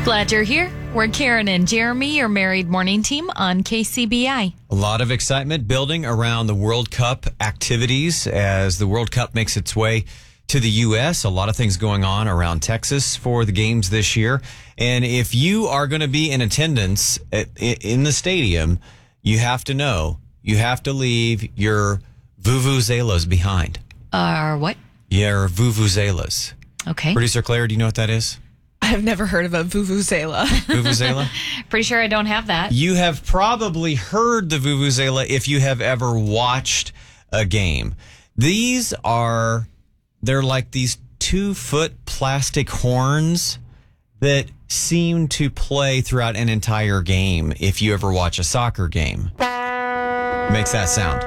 Glad you're here. We're Karen and Jeremy, your married morning team on KCBI. A lot of excitement building around the World Cup activities as the World Cup makes its way to the U.S. A lot of things going on around Texas for the games this year. And if you are going to be in attendance in the stadium, you have to know, you have to leave your vuvuzelas behind. What? Your vuvuzelas. Okay. Producer Claire, do you know what that is? I've never heard of a vuvuzela. Vuvuzela? Pretty sure I don't have that. You have probably heard the vuvuzela if you have ever watched a game. They're like these 2-foot plastic horns that seem to play throughout an entire game if you ever watch a soccer game. Makes that sound.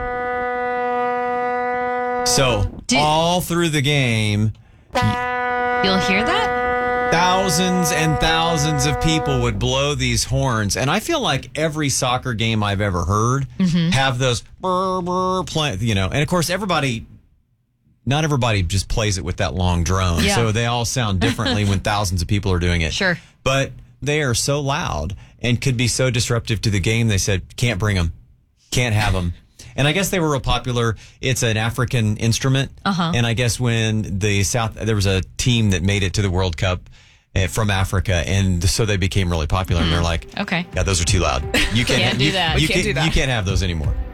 So, all through the game, You'll hear that? thousands and thousands of people would blow these horns. And I feel like every soccer game I've ever heard have those brr, brr, play, you know. And of course, not everybody just plays it with that long drone. Yeah. So they all sound differently when thousands of people are doing it. Sure. But they are so loud and could be so disruptive to the game. They said, can't bring them. Can't have them. And I guess they were real popular. It's an African instrument. And I guess when there was a team that made it to the World Cup from Africa, and so they became really popular. And they're like, Okay. yeah, those are too loud. You Can't do that. You can't have those anymore.